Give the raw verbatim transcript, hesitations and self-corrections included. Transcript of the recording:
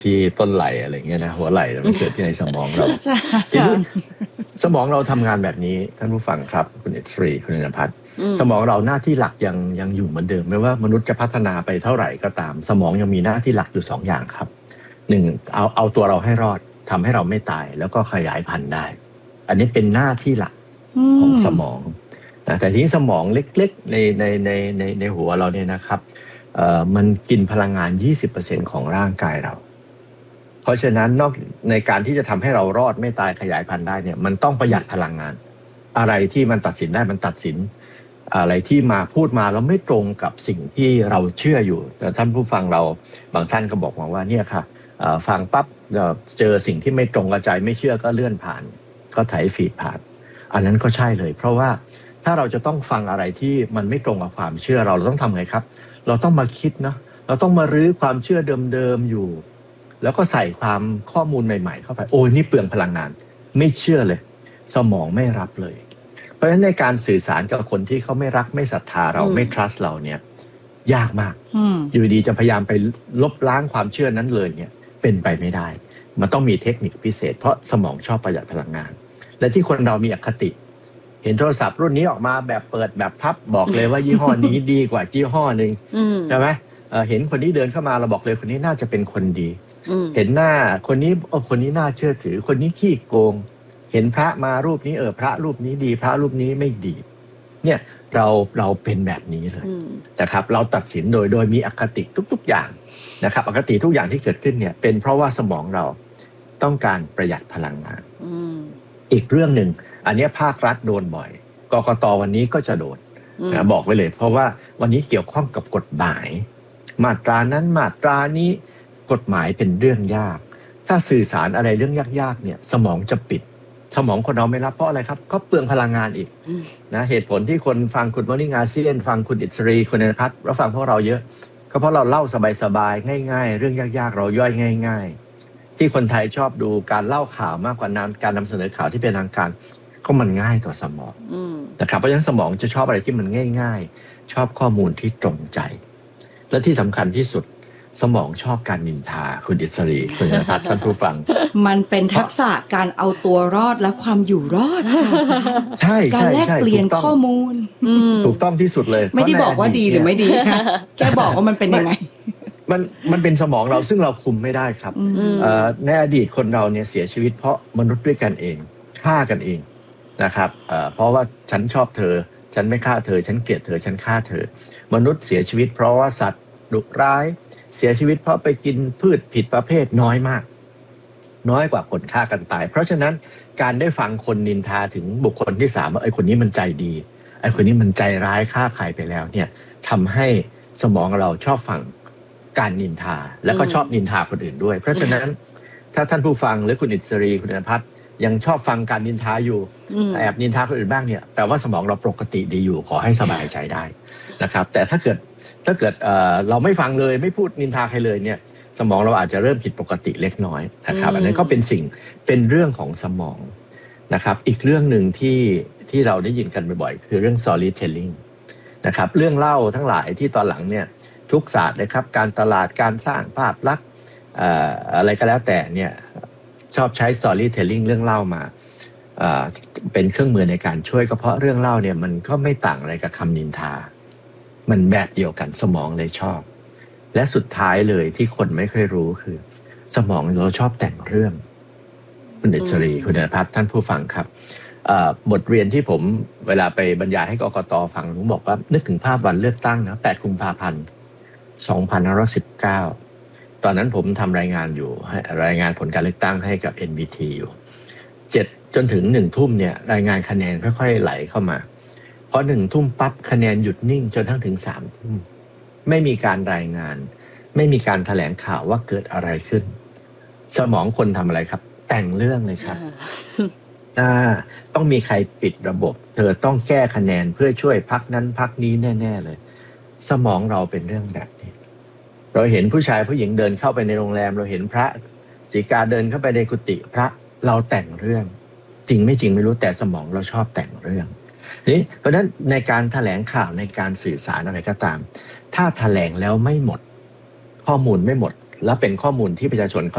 ที่ต้นไหล่อะไรเงี้ยนะหัวไหล่มันเกิดที่ในสมองเราทีนี้สมองเราทำงานแบบนี้ท่านผู้ฟังครับคุณเอตรีคุณนภัทรสมองเราหน้าที่หลักยังยังอยู่เหมือนเดิมไม่ว่ามนุษย์จะพัฒนาไปเท่าไหร่ก็ตามสมองยังมีหน้าที่หลักอยู่สองอย่างครับหนึ่งเอาเอาตัวเราให้รอดทำให้เราไม่ตายแล้วก็ขยายพันธุ์ได้อันนี้เป็นหน้าที่หลักของสมองนะแต่ทีนี้สมองเล็กๆในในในในในหัวเราเนี่ยนะครับเอ่อมันกินพลังงาน ยี่สิบเปอร์เซ็นต์ ของร่างกายเราเพราะฉะนั้นนอกในการที่จะทำให้เรารอดไม่ตายขยายพันธุ์ได้เนี่ยมันต้องประหยัดพลังงานอะไรที่มันตัดสินได้มันตัดสินอะไรที่มาพูดมาแล้วไม่ตรงกับสิ่งที่เราเชื่ออยู่แต่ท่านผู้ฟังเราบางท่านก็บอกมาว่าเนี่ยค่ะฟังปั๊บเจอสิ่งที่ไม่ตรงกับใจไม่เชื่อก็เลื่อนผ่านก็ไถฟีดผ่านอันนั้นก็ใช่เลยเพราะว่าถ้าเราจะต้องฟังอะไรที่มันไม่ตรงกับความเชื่อเราเราต้องทำไงครับเราต้องมาคิดนะเราต้องมารื้อความเชื่อเดิมๆอยู่แล้วก็ใส่ความข้อมูลใหม่ๆเข้าไปโอ้ยนี่เปลืองพลังงานไม่เชื่อเลยสมองไม่รับเลยเพราะฉะนั้นในการสื่อสารกับคนที่เขาไม่รักไม่ศรัทธาเราไม่ trust เราเนี่ยยากมากอยู่ดีจะพยายามไปลบล้างความเชื่อนั้นเลยเนี่ยเป็นไปไม่ได้มันต้องมีเทคนิคพิเศษเพราะสมองชอบประหยัดพลังงานและที่คนเรามีอคติเห็นโทรศัพท์รุ่นนี้ออกมาแบบเปิดแบบพับบอกเลยว่ายี่ห้อนี้ดีกว่ายี่ห้อนึงใช่ไหมเห็นคนนี้เดินเข้ามาเราบอกเลยคนนี้น่าจะเป็นคนดีเห็นหน้าคนนี้โอ้คนนี้น่าเชื่อถือคนนี้ขี้โกงเห็นพระมารูปนี้เออพระรูปนี้ดีพระรูปนี้ไม่ดีเนี่ยเราเราเป็นแบบนี้เลยนะครับเราตัดสินโดยโดยมีอคติทุกๆอย่างนะครับอคติทุกอย่างที่เกิดขึ้นเนี่ยเป็นเพราะว่าสมองเราต้องการประหยัดพลังงานอีกเรื่องหนึ่งอันนี้ภาครัฐโดนบ่อยกกต.วันนี้ก็จะโดนนะบอกไว้เลยเพราะว่าวันนี้เกี่ยวข้องกับกฎหมายมาตรานั้นมาตรานี้กฎหมายเป็นเรื่องยากถ้าสื่อสารอะไรเรื่องยากๆเนี่ยสมองจะปิดสมองคนเราไม่รับเพราะอะไรครับก็เปลืองพลังงานอีกนะเหตุผลที่คนฟังคุณมอร์นิ่งอาเซียนฟังคุณอิสรีคุณนภัทรแล้วฟังพวกเราเยอะก็เพราะเราเล่าสบายๆง่ายๆเรื่องยากๆเราย่อยง่ายๆที่คนไทยชอบดูการเล่าข่าวมากกว่านำการนำเสนอข่าวที่เป็นทางการก็มันง่ายต่อสมองนะครับเพราะฉะนั้นสมองจะชอบอะไรที่มันง่ายๆชอบข้อมูลที่ตรงใจและที่สำคัญที่สุดสมองชอบการนินทาคุณอิสรีคุณนภัทรท่านผู้ฟังมันเป็นทักษะการเอาตัวรอดและความอยู่รอดใช่การแลกเปลี่ยนข้อมูลถูกต้องที่สุดเลยไม่ได้บอกว่าดีหรือไม่ดีค่ะแค่บอกว่ามันเป็นยังไงมันมันเป็นสมองเราซึ่งเราคุมไม่ได้ครับในอดีตคนเราเนี่ยเสียชีวิตเพราะมนุษย์ด้วยกันเองฆ่ากันเองนะครับเพราะว่าฉันชอบเธอฉันไม่ฆ่าเธอฉันเกลียดเธอฉันฆ่าเธอมนุษย์เสียชีวิตเพราะว่าสัตว์ดุร้ายเสียชีวิตเพราะไปกินพืชผิดประเภทน้อยมากน้อยกว่าคนฆ่ากันตายเพราะฉะนั้นการได้ฟังคนนินทาถึงบุคคลที่สามว่าไอ้คนนี้มันใจดีไอ้คนนี้มันใจร้ายฆ่าใครไปแล้วเนี่ยทำให้สมองเราชอบฟังการนินทาแล้วก็ชอบนินทาคนอื่นด้วยเพราะฉะนั้นถ้าท่านผู้ฟังหรือคุณอิสรีคุณนภัทรยังชอบฟังการนินทาอยู่แอบนินทาคนอื่นบ้างเนี่ยแปลว่าสมองเราปกติดีอยู่ขอให้สบายใจได้นะครับแต่ถ้าเกิดถ้าเกิด เอ่อ เราไม่ฟังเลยไม่พูดนินทาใครเลยเนี่ยสมองเราอาจจะเริ่มผิดปกติเล็กน้อยนะครับอันนั้นก็เป็นสิ่งเป็นเรื่องของสมองนะครับอีกเรื่องหนึ่งที่ที่เราได้ยินกันบ่อยๆคือเรื่อง storytelling นะครับเรื่องเล่าทั้งหลายที่ตอนหลังเนี่ยทุกศาสตร์เลยครับการตลาดการสร้างภาพลักษณ์อะไรก็แล้วแต่เนี่ยชอบใช้ storytelling เรื่องเล่ามาเป็นเครื่องมือในการช่วยก็เพราะเรื่องเล่าเนี่ยมันก็ไม่ต่างอะไรกับคำนินทามันแบบเดียวกันสมองเลยชอบและสุดท้ายเลยที่คนไม่เคยรู้คือสมองเราชอบแต่งเรื่องคุณอิสรีคุณนภัทรท่านผู้ฟังครับบทเรียนที่ผมเวลาไปบรรยายให้กกต.ฟังผมบอกว่านึกถึงภาพวันเลือกตั้งนะแปดกุมภาพันธ์สองพันห้าร้อยสิบเก้าตอนนั้นผมทำรายงานอยู่รายงานผลการเลือกตั้งให้กับ เอ็น บี ที อยู่เจ็ดจนถึงหนึ่งทุ่มเนี่ยรายงานคะแนนค่อยๆไหลเข้ามาพอหนึ่งทุ่มปั๊บคะแนนหยุดนิ่งจนทั้งถึงสามทุ่มไม่มีการรายงานไม่มีการแถลงข่าวว่าเกิดอะไรขึ้นสมองคนทำอะไรครับแต่งเรื่องเลยครับอ่าต้องมีใครปิดระบบเธอต้องแก้คะแนนเพื่อช่วยพรรคนั้นพรรคนี้แน่ๆเลยสมองเราเป็นเรื่องแบบนี้เราเห็นผู้ชายผู้หญิงเดินเข้าไปในโรงแรมเราเห็นพระศรีกาเดินเข้าไปในกุฏิพระเราแต่งเรื่องจริงไม่จริงไม่รู้แต่สมองเราชอบแต่งเรื่องนี่เพราะฉะนั้นในการแถลงข่าวในการสื่อสารอะไรก็ตามถ้าแถลงแล้วไม่หมดข้อมูลไม่หมดและเป็นข้อมูลที่ประชาชน